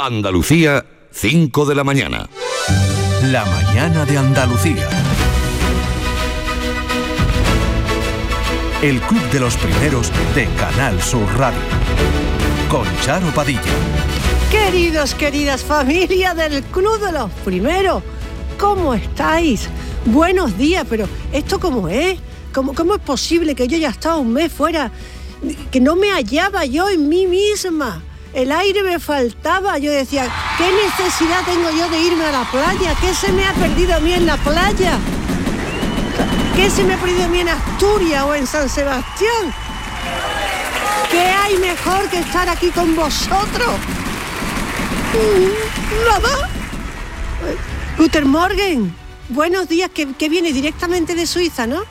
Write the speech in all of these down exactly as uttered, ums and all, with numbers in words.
Andalucía, cinco de la mañana. La mañana de Andalucía. El Club de los Primeros de Canal Sur Radio. Con Charo Padilla. Queridos, queridas familia del Club de los Primeros, ¿cómo estáis? Buenos días, pero ¿esto cómo es? ¿Cómo, cómo es posible que yo ya estaba un mes fuera, que no me hallaba yo en mí misma? El aire me faltaba, yo decía, ¿qué necesidad tengo yo de irme a la playa? ¿Qué se me ha perdido a mí en la playa? ¿Qué se me ha perdido a mí en Asturias o en San Sebastián? ¿Qué hay mejor que estar aquí con vosotros? Nada. Guten Morgen. Buenos días, que, que viene directamente de Suiza, ¿no?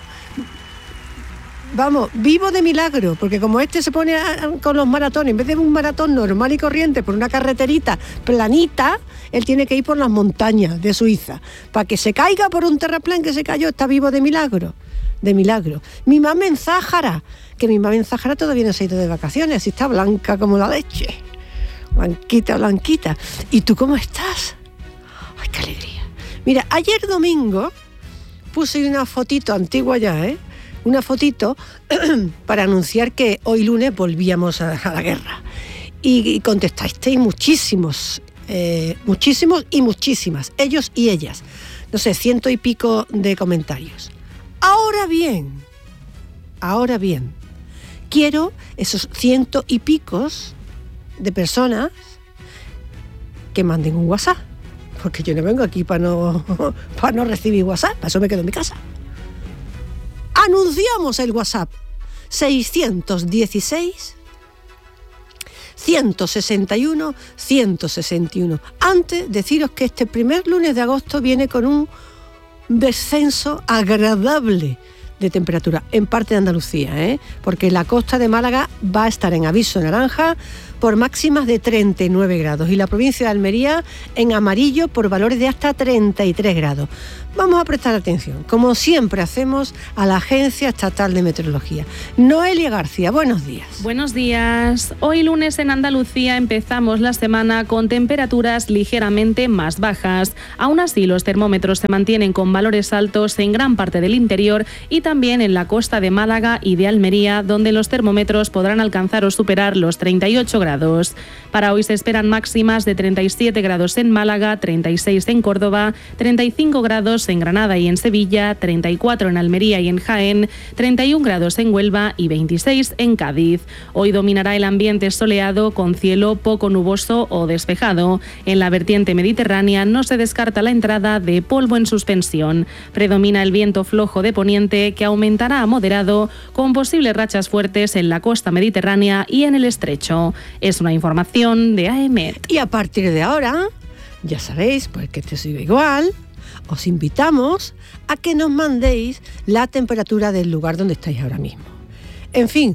Vamos, vivo de milagro, porque como este se pone a, a, con los maratones, en vez de un maratón normal y corriente por una carreterita planita, él tiene que ir por las montañas de Suiza. Para que se caiga por un terraplén que se cayó, está vivo de milagro. De milagro. Mi mamá en Záhara, que mi mamá en Záhara todavía no se ha ido de vacaciones, así está blanca como la leche. Blanquita, blanquita. ¿Y tú cómo estás? ¡Ay, qué alegría! Mira, ayer domingo puse una fotito antigua ya, ¿eh? Una fotito para anunciar que hoy lunes volvíamos a, a la guerra. Y, y contestasteis muchísimos, eh, muchísimos y muchísimas, ellos y ellas. No sé, ciento y pico de comentarios. Ahora bien, ahora bien, quiero esos ciento y picos de personas que manden un WhatsApp. Porque yo no vengo aquí para no, para no recibir WhatsApp, para eso me quedo en mi casa. Anunciamos el WhatsApp seiscientos dieciséis, ciento sesenta y uno, ciento sesenta y uno. Antes, deciros que este primer lunes de agosto viene con un descenso agradable de temperatura en parte de Andalucía, ¿eh? Porque la costa de Málaga va a estar en aviso naranja por máximas de treinta y nueve grados y la provincia de Almería en amarillo por valores de hasta treinta y tres grados. Vamos a prestar atención, como siempre hacemos, a la Agencia Estatal de Meteorología. Noelia García, buenos días. Buenos días. Hoy lunes en Andalucía empezamos la semana con temperaturas ligeramente más bajas. Aún así, los termómetros se mantienen con valores altos en gran parte del interior y también en la costa de Málaga y de Almería, donde los termómetros podrán alcanzar o superar los treinta y ocho grados. Para hoy se esperan máximas de treinta y siete grados en Málaga, treinta y seis en Córdoba, treinta y cinco grados en Granada y en Sevilla, treinta y cuatro en Almería y en Jaén, treinta y un grados en Huelva y veintiséis en Cádiz. Hoy dominará el ambiente soleado con cielo poco nuboso o despejado. En la vertiente mediterránea no se descarta la entrada de polvo en suspensión. Predomina el viento flojo de poniente que aumentará a moderado con posibles rachas fuertes en la costa mediterránea y en el estrecho. Es una información de A E M E T. Y a partir de ahora, ya sabéis, pues que te sigo igual, os invitamos a que nos mandéis la temperatura del lugar donde estáis ahora mismo. En fin,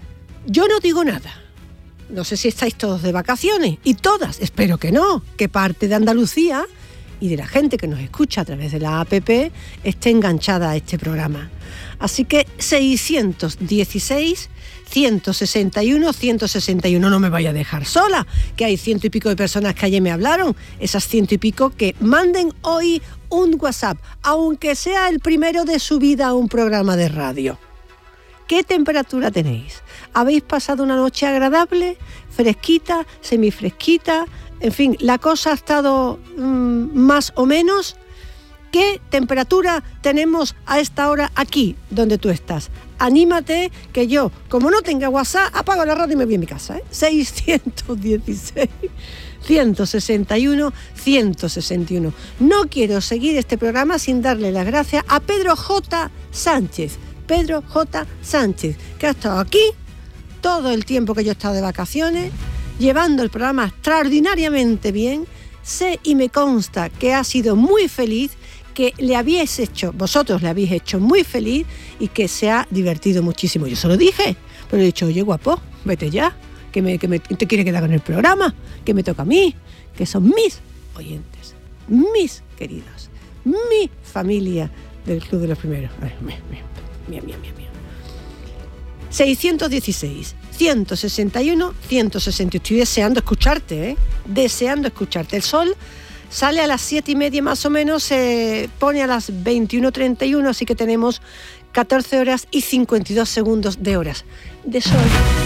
yo no digo nada. No sé si estáis todos de vacaciones, y todas, espero que no, que parte de Andalucía y de la gente que nos escucha a través de la app esté enganchada a este programa. Así que seiscientos dieciséis, ciento sesenta y uno, ciento sesenta y uno, no me vaya a dejar sola, que hay ciento y pico de personas que ayer me hablaron, esas ciento y pico que manden hoy un WhatsApp, aunque sea el primero de su vida a un programa de radio. ¿Qué temperatura tenéis? ¿Habéis pasado una noche agradable, fresquita, semifresquita? En fin, la cosa ha estado mmm, más o menos. ¿Qué temperatura tenemos a esta hora aquí, donde tú estás? Anímate, que yo, como no tenga WhatsApp, apago la radio y me voy a mi casa, ¿eh? seiscientos dieciséis, ciento sesenta y uno, ciento sesenta y uno. No quiero seguir este programa sin darle las gracias a Pedro J. Sánchez. Pedro J. Sánchez, que ha estado aquí todo el tiempo que yo he estado de vacaciones, llevando el programa extraordinariamente bien. Sé y me consta que ha sido muy feliz, que le habéis hecho, vosotros le habéis hecho muy feliz y que se ha divertido muchísimo. Yo se lo dije, pero he dicho, oye, guapo, vete ya, que, me, que me, te quiere quedar con el programa, que me toca a mí, que son mis oyentes, mis queridos, mi familia del Club de los Primeros. Ay, mía, mía, mía, mía, mía. seiscientos dieciséis, ciento sesenta y uno, ciento sesenta. Estoy deseando escucharte, ¿eh? Deseando escucharte. El sol sale a las siete y media más o menos, se pone a las veintiuno treinta y uno, así que tenemos catorce horas y cincuenta y dos segundos de horas de sol.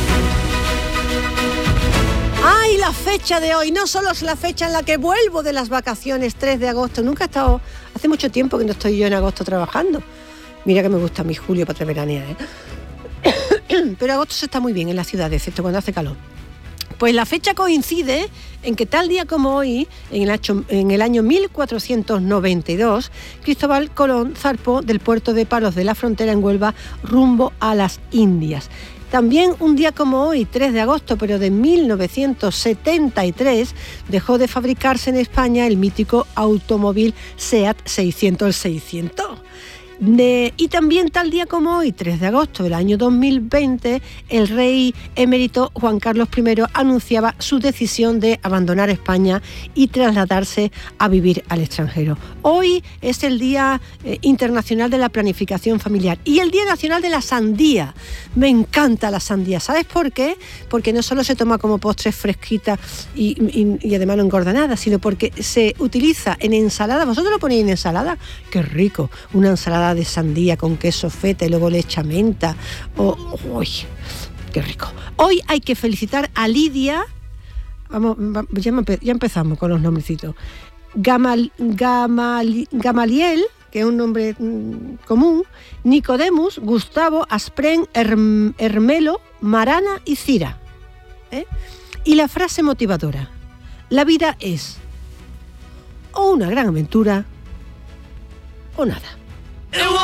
¡Ay, la fecha de hoy! No solo es la fecha en la que vuelvo de las vacaciones, tres de agosto. Nunca he estado, hace mucho tiempo que no estoy yo en agosto trabajando. Mira que me gusta mi julio para veranear, ¿eh? Pero agosto se está muy bien en la ciudad, excepto cuando hace calor. Pues la fecha coincide en que tal día como hoy, en el, año, en el año mil cuatrocientos noventa y dos, Cristóbal Colón zarpó del puerto de Palos de la Frontera en Huelva rumbo a las Indias. También un día como hoy, tres de agosto, pero de mil novecientos setenta y tres, dejó de fabricarse en España el mítico automóvil SEAT seiscientos, el seiscientos. De, y también tal día como hoy, tres de agosto del año dos mil veinte, el rey emérito Juan Carlos primero anunciaba su decisión de abandonar España y trasladarse a vivir al extranjero. Hoy es el Día eh, Internacional de la Planificación Familiar y el Día Nacional de la Sandía. Me encanta la sandía. ¿Sabes por qué? Porque no solo se toma como postre fresquita y, y, y además no engorda nada, sino porque se utiliza en ensalada. ¿Vosotros lo ponéis en ensalada? ¡Qué rico! Una ensalada de sandía con queso feta y luego le echa menta. Oh, uy, qué rico. Hoy hay que felicitar a Lidia. Vamos, ya, ya empezamos con los nombrecitos. Gamal, Gamal, Gamaliel, que es un nombre mmm, común. Nicodemus, Gustavo, Aspren, Herm, Hermelo, Marana y Cira. ¿Eh? Y la frase motivadora: la vida es o una gran aventura o nada.